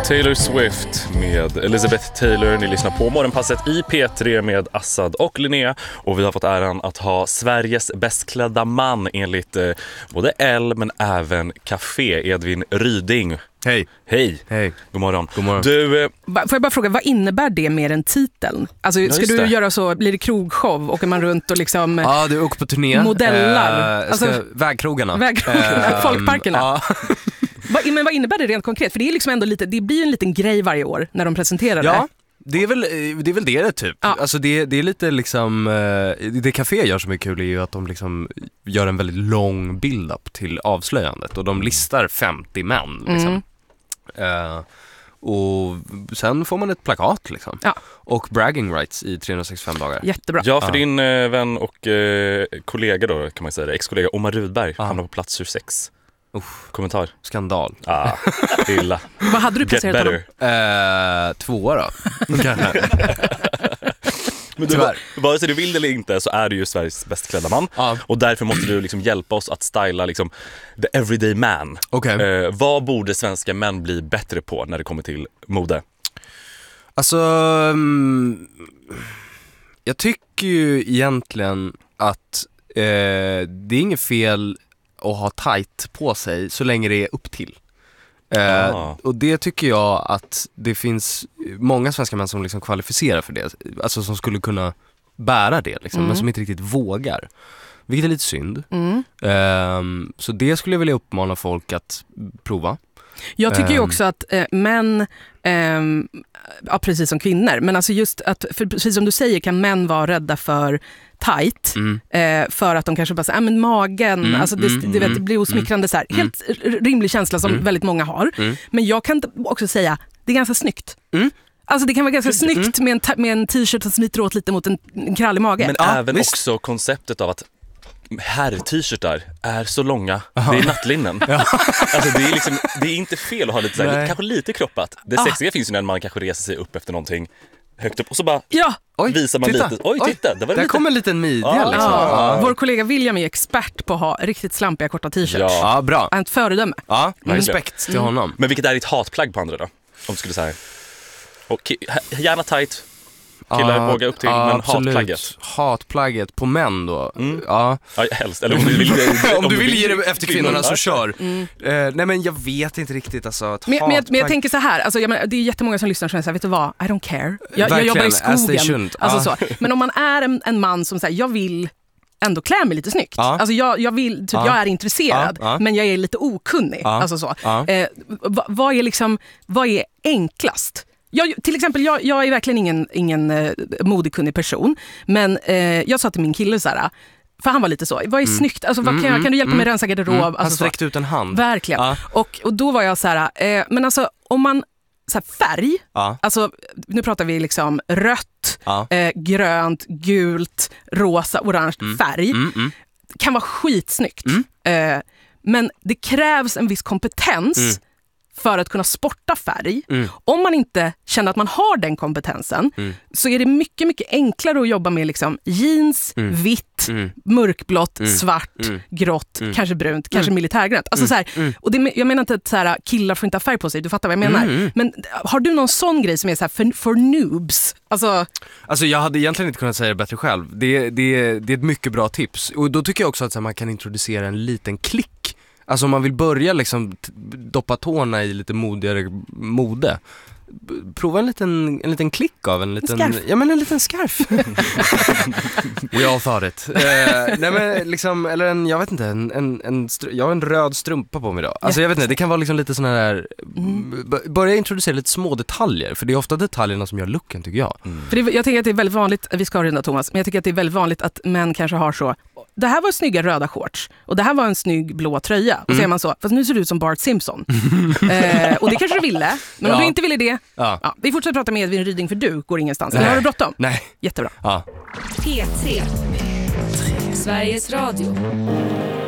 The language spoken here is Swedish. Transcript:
Taylor Swift med Elizabeth Taylor. Ni lyssnar på Morgonpasset i P3 med Assad och Linnea. Och vi har fått äran att ha Sveriges bästklädda man enligt både L men även Café, Edvin Ryding. Hej. Hej. Hej. God morgon. God morgon. Du, får jag bara fråga, vad innebär det mer än titeln? Alltså, ska du göra så, blir det krogshow? Åker man runt och liksom ja, du åker på turné. Modellar? Alltså, vägkrogarna. Folkparkerna. Ja. Men vad innebär det rent konkret? För det är liksom ändå lite, det blir en liten grej varje år när de presenterar det. Ja, det är väl det typ. Ja. Alltså det är lite liksom, det Café gör som är kul är ju att de liksom gör en väldigt lång build-up till avslöjandet. Och de listar 50 män liksom. Och sen får man ett plakat liksom. Ja. Och bragging rights i 365 dagar. Jättebra. Ja, för din vän och kollega då, kan man säga det, ex-kollega Omar Rudberg hamnar på plats 26. Kommentar. Skandal. Illa. Vad hade du placerat honom? 2 då. Men vare sig du vill eller inte så är du ju Sveriges bästklädda man. Och därför måste du liksom hjälpa oss att styla liksom the everyday man. Okay. Vad borde svenska män bli bättre på när det kommer till mode? Alltså, jag tycker ju egentligen att det är inget fel att ha tight på sig så länge det är upp till. Och det tycker jag att det finns många svenska män som liksom kvalificerar för det. Alltså som skulle kunna bära det liksom, men som inte riktigt vågar. Vilket är lite synd. Så det skulle jag vilja uppmana folk att prova. Jag tycker ju också att män, ja, precis som kvinnor, men alltså just att, för precis som du säger, kan män vara rädda för tight för att de kanske bara säger, men magen, alltså det blir osmickrande så här. Helt rimlig känsla som väldigt många har. Men jag kan också säga, det är ganska snyggt. Alltså det kan vara ganska snyggt med en t-shirt som smiter åt lite mot en krallig mage. Men även också konceptet av att herr-t-shirtar är så långa. Det är nattlinnen. Alltså det är liksom, det är inte fel att ha lite så här, kanske lite kroppat. Det sexiga finns ju när man kanske reser sig upp efter någonting högt upp och så bara visar man lite. Oj, titta, det var där kom en liten midja liksom. Vår kollega William är expert på att ha riktigt slampiga korta t-shirts. Ja, bra. En föredöme. Ja, respekt till honom. Men vilket är ditt hatplagg på andra då? Om du skulle säga. Och gärna tight. Killar våga upp till, men hatplagget. Hatplagget på män då. Ja, helst. Eller om du vill ge det efter kvinnorna så kör. Nej, men jag vet inte riktigt alltså, men jag tänker så här, alltså, jag menar, det är jättemånga som lyssnar som säger, vet du vad, I don't care. Jag jobbar i skogen. Alltså, så. Men om man är en man som säger, jag vill ändå klä mig lite snyggt. Alltså jag vill typ, jag är intresserad, men jag är lite okunnig. Alltså så. Vad är enklast? Till exempel, jag är verkligen ingen modekunnig person, men jag sa till min kille så här, för han var lite så, vad är snyggt? Alltså, kan du hjälpa mig rensa garderob? Alltså, han sträckte ut en hand. Verkligen. Och då var jag så här, men alltså om man så här, färg, alltså nu pratar vi liksom rött, grönt, gult, rosa, orange färg, kan vara skitsnyggt. Men det krävs en viss kompetens för att kunna sporta färg. Om man inte känner att man har den kompetensen så är det mycket, mycket enklare att jobba med liksom jeans, vitt, mörkblått, svart, grått, kanske brunt, kanske militärgrönt. Alltså så här, och jag menar inte att så här, killar får inte ha färg på sig, du fattar vad jag menar. Men har du någon sån grej som är så här för noobs? Alltså jag hade egentligen inte kunnat säga det bättre själv. Det är ett mycket bra tips. Och då tycker jag också att så här, man kan introducera en liten klick. Alltså om man vill börja liksom doppa tårna i lite modigare mode, prova en liten klick av en liten scarf. Ja, men en liten scarf. We all thought it. Nej men liksom, eller jag vet inte, jag har en röd strumpa på mig idag. Alltså jag vet inte, det kan vara liksom lite såna där börja introducera lite små detaljer, för det är ofta detaljerna som gör looken, tycker jag. För jag tänker att det är väldigt vanligt, vi ska runda Thomas, men jag tycker att det är väldigt vanligt att män kanske har så, det här var snygga röda shorts och det här var en snygg blå tröja. Och så är man så, fast nu ser du ut som Bart Simpson. Och det kanske du ville, men om du inte ville det, vi fortsätter prata med Edvin Ryding, för du går ingenstans. Eller har du bråttom? Nej. Jättebra. P3 Sveriges Radio.